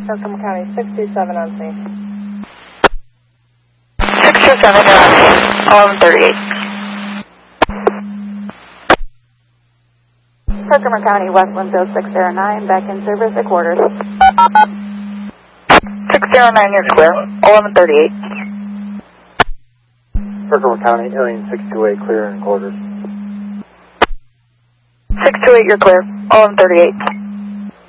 Herkimer County, 627 on scene. 627, you're on scene, 1138. Herkimer County, Westland 0609, back in service at quarters. 609, you're clear, 1138. Herkimer County, Alien 628, clear in quarters. 628, you're clear, 1138.